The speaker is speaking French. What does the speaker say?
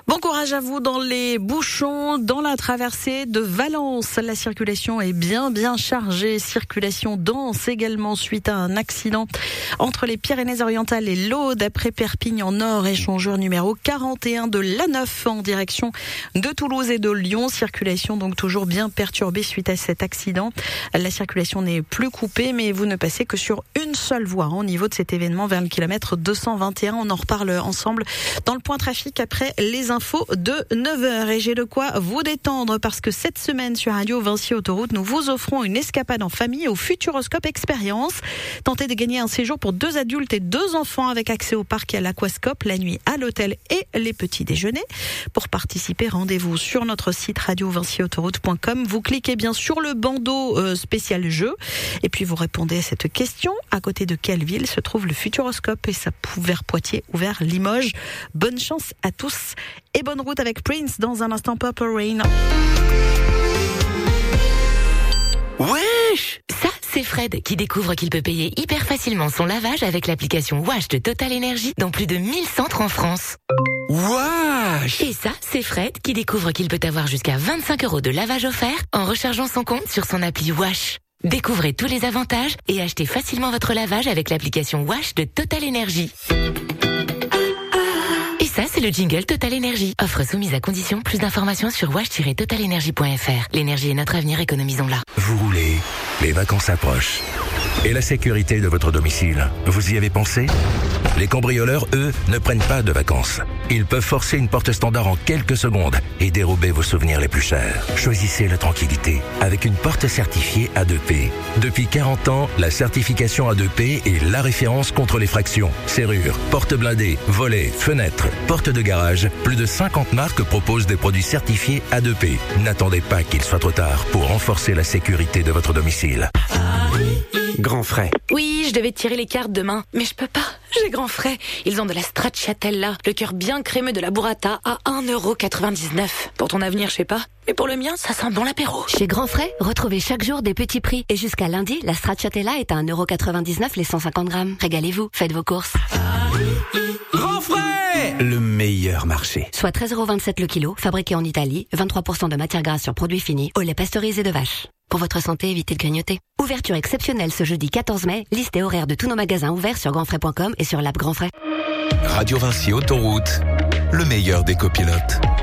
Bon courage à vous dans les bouchons, dans la traversée de Valence. La circulation est bien chargée. Circulation dense également suite à un accident entre les Pyrénées-Orientales et l'Aude après Perpignan Nord, échangeur numéro 41 de l'A9 en direction de Toulouse et de Lyon. Circulation donc toujours bien perturbée suite à cet accident. La circulation n'est plus coupée, mais vous ne passez que sur une seule voie au niveau de cet événement vers le kilomètre 221. On en reparle ensemble dans le point trafic après les infos de 9h. Et j'ai de quoi vous détendre parce que cette semaine sur Radio Vinci Autoroute, nous vous offrons une escapade en famille au Futuroscope Expérience. Tentez de gagner un séjour pour 2 adultes et 2 enfants avec accès au parc et à l'aquascope, la nuit à l'hôtel et les petits déjeuners. Pour participer, rendez-vous sur notre site radiovinciautoroute.com. Vous cliquez bien sur le bandeau spécial jeu et puis vous répondez à cette question. À côté de quelle ville se trouve le Futuroscope? Et ça ouvert Poitiers, ouvert Limoges. Bonne chance à tous et bonne route avec Prince dans un instant. Purple Rain. Wesh! Ça, c'est Fred qui découvre qu'il peut payer hyper facilement son lavage avec l'application Wash de Total Energy dans plus de 1000 centres en France. Wesh! Et ça, c'est Fred qui découvre qu'il peut avoir jusqu'à 25 € de lavage offert en rechargeant son compte sur son appli Wash. Découvrez tous les avantages et achetez facilement votre lavage avec l'application Wash de Total Energy. Et ça, c'est le jingle Total Energy. Offre soumise à condition. Plus d'informations sur wash-totalenergy.fr. L'énergie est notre avenir, économisons-la. Vous roulez, les vacances approchent. Et la sécurité de votre domicile, vous y avez pensé? Les cambrioleurs, eux, ne prennent pas de vacances. Ils peuvent forcer une porte standard en quelques secondes et dérober vos souvenirs les plus chers. Choisissez la tranquillité avec une porte certifiée A2P. Depuis 40 ans, la certification A2P est la référence contre les fractions. Serrures, portes blindées, volets, fenêtres, portes de garage. Plus de 50 marques proposent des produits certifiés A2P. N'attendez pas qu'il soit trop tard pour renforcer la sécurité de votre domicile. Grand frais. Oui, je devais tirer les cartes demain, mais je peux pas. J'ai grand frais. Ils ont de la stracciatella, le cœur bien crémeux de la burrata à 1,99 €. Pour ton avenir, je sais pas. Mais pour le mien, ça sent bon l'apéro. Chez Grand Frais, retrouvez chaque jour des petits prix. Et jusqu'à lundi, la stracciatella est à 1,99 € les 150 grammes. Régalez-vous, faites vos courses. Grand frais! Le meilleur marché. Soit 13,27 € le kilo, fabriqué en Italie, 23% de matière grasse sur produits finis, au lait pasteurisé de vache. Pour votre santé, évitez de grignoter. Ouverture exceptionnelle ce jeudi 14 mai. Liste et horaire de tous nos magasins ouverts sur grandfrais.com et sur l'app Grand Frais. Radio Vinci Autoroute, le meilleur des copilotes.